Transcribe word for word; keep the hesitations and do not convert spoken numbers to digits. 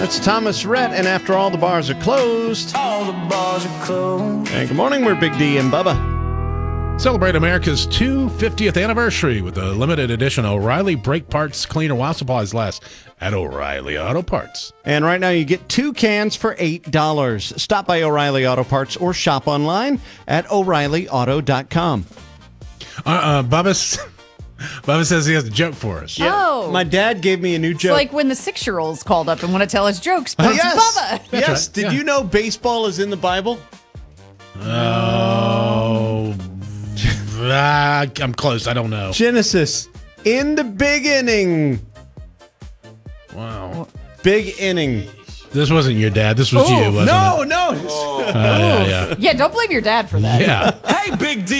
That's Thomas Rhett, and after all the bars are closed. All the bars are closed. And good morning, we're Big D and Bubba. Celebrate America's two hundred fiftieth anniversary with a limited edition O'Reilly Brake Parts Cleaner while supplies last at O'Reilly Auto Parts. And right now you get two cans for eight dollars. Stop by O'Reilly Auto Parts or shop online at O'Reilly Auto dot com. Uh, uh, Bubba, Bubba says he has a joke for us. Yeah, Oh. my dad gave me a new It's joke. like when the six-year-olds called up and want to tell us jokes, but it's yes, Bubba. yes. right, Did yeah. you know baseball is in the Bible? Oh, ah, I'm close. I don't know. Genesis, in the big inning. Wow. Big inning. This wasn't your dad. This was Oh, you, wasn't No, it? no. Uh, yeah, yeah. Yeah, don't blame your dad for that. Yeah. Hey, Big D.